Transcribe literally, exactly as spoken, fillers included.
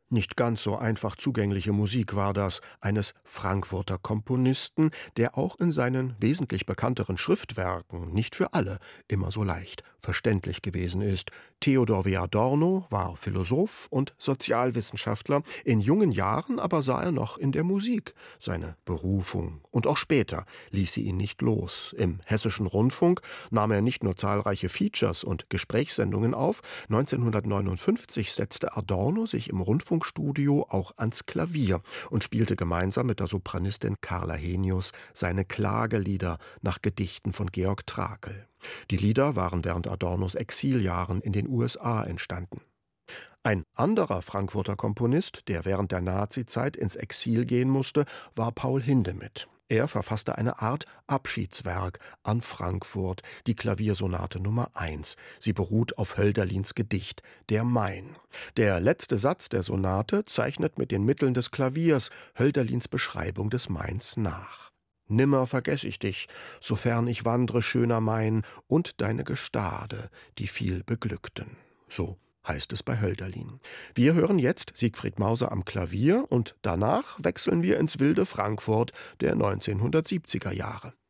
Nicht ganz so einfach zugängliche Musik war das eines Frankfurter Komponisten, der auch in seinen wesentlich bekannteren Schriftwerken nicht für alle immer so leicht verständlich gewesen ist. Theodor W. Adorno war Philosoph und Sozialwissenschaftler, in jungen Jahren aber sah er noch in der Musik seine Berufung. Und auch später ließ sie ihn nicht los. Im Hessischen Rundfunk nahm er nicht nur zahlreiche Features und Gesprächssendungen auf, neunzehnhundertneunundfünfzig setzte Adorno sich im Rundfunkstudio auch ans Klavier und spielte gemeinsam mit der Sopranistin Carla Henius seine Klagelieder nach Gedichten von Georg Trakl. Die Lieder waren während Adornos Exiljahren in den U S A entstanden. Ein anderer Frankfurter Komponist, der während der Nazizeit ins Exil gehen musste, war Paul Hindemith. Er verfasste eine Art Abschiedswerk an Frankfurt, die Klaviersonate Nummer eins. Sie beruht auf Hölderlins Gedicht Der Main. Der letzte Satz der Sonate zeichnet mit den Mitteln des Klaviers Hölderlins Beschreibung des Mains nach. Nimmer vergess ich dich, sofern ich wandre, schöner Main, und deine Gestade, die viel beglückten. So heißt es bei Hölderlin. Wir hören jetzt Siegfried Mauser am Klavier und danach wechseln wir ins wilde Frankfurt der neunzehnhundertsiebziger Jahre.